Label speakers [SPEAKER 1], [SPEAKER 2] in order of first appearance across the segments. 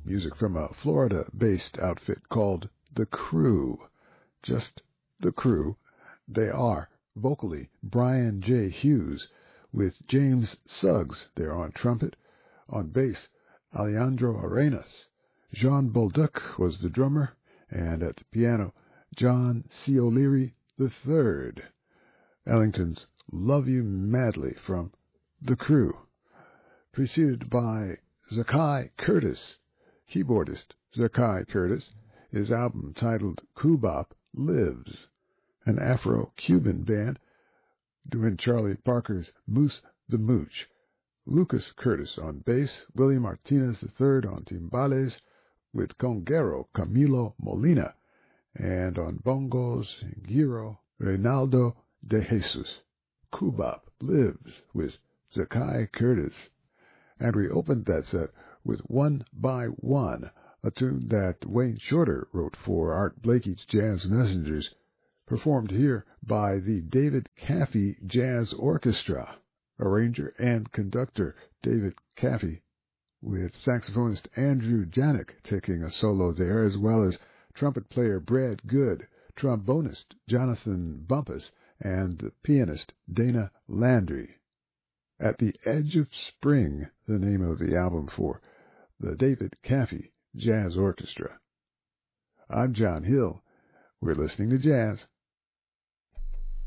[SPEAKER 1] music from a Florida-based outfit called The Crew. Just The Crew. They are vocally Brian J. Hughes, with James Suggs there on trumpet. On bass, Alejandro Arenas. Jean Bolduc was the drummer, and at the piano, John C. O'Leary III. Ellington's Love You Madly from The Crew, preceded by Zakai Curtis, keyboardist Zakai Curtis. His album titled Kubop Lives, an Afro-Cuban band doing Charlie Parker's Moose the Mooch. Lucas Curtis on bass, Willie Martinez III on timbales, with conguero Camilo Molina, and on bongos, Giro Reynaldo de Jesus. Kubop Lives with Zakai Curtis. And we opened that set with One by One, a tune that Wayne Shorter wrote for Art Blakey's Jazz Messengers, performed here by the David Caffey Jazz Orchestra. Arranger and conductor David Caffey, with saxophonist Andrew Janik taking a solo there, as well as trumpet player Brad Good, trombonist Jonathan Bumpus, and the pianist Dana Landry. At the Edge of Spring, the name of the album for the David Caffey Jazz Orchestra. I'm John Hill. We're listening to jazz.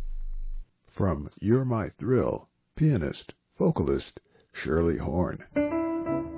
[SPEAKER 1] From You're My Thrill, pianist, vocalist Shirley Horn.